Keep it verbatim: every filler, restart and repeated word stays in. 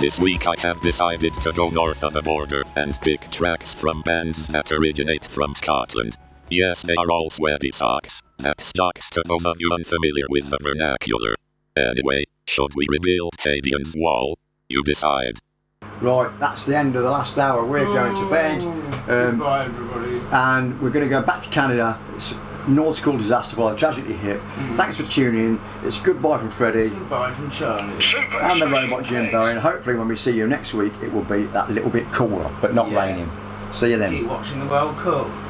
This week I have decided to go north of the border and pick tracks from bands that originate from Scotland. Yes, they are all sweaty socks. That's jocks to those of you unfamiliar with the vernacular. Anyway, should we rebuild Cadian's Wall? You decide. Right, that's the end of the last hour. We're going to bed. Um, Goodbye, everybody. And we're going to go back to Canada. It's a nautical disaster while tragically hit. Mm. Thanks for tuning in. It's goodbye from Freddie. Goodbye from Charlie. Super And the robot Jimbo. And hopefully when we see you next week, it will be that little bit cooler, but not Yeah. raining. See you then. Keep watching the World Cup.